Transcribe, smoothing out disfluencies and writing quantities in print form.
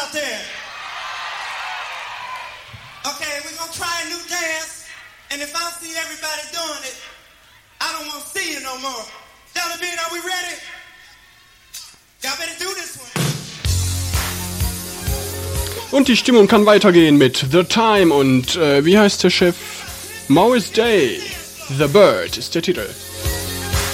out there? Okay, we're gonna try a new dance, and if I see everybody doing it, I don't want to see you no more. Jelly Bean, are we ready? Y'all better do this one. Und die Stimmung kann weitergehen mit The Time und wie heißt der Chef? Morris Day. The Bird ist der Titel.